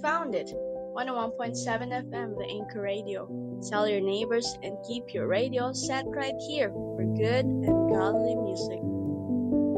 found it. 101.7 FM, the Anchor Radio. Tell your neighbors and keep your radio set right here for good and godly music.